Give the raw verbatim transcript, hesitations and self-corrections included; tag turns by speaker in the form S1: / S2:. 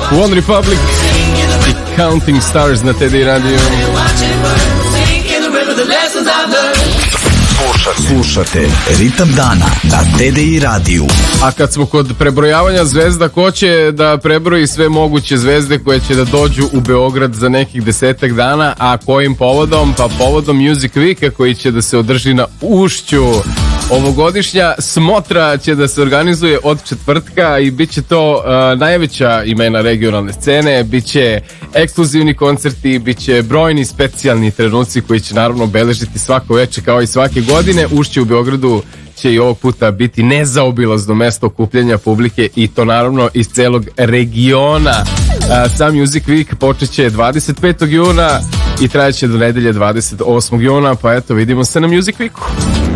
S1: One Republic i Counting Stars na T D I Radio.
S2: Slušate Ritam dana na T D I radiju.
S1: A kad smo kod prebrojavanja zvezda, ko će da prebroji sve moguće zvezde koje će da dođu u Beograd za nekih desetak dana, a kojim povodom? Pa povodom Music Weeka koji će da se održi na Ušću. Ovogodišnja smotra će da se organizuje od četvrtka i bit će to uh, najveća imena regionalne scene, bit će ekskluzivni koncerti, bit će brojni specijalni trenuci koji će naravno obeležiti svako veče kao i svake godine. Ušće u Beogradu će i ovog puta biti nezaobilazno mesto okupljanja publike i to naravno iz celog regiona. Uh, sam Music Week počeće dvadeset petog juna i trajeće do nedelje dvadeset osmog juna, pa eto, vidimo se na Music Weeku.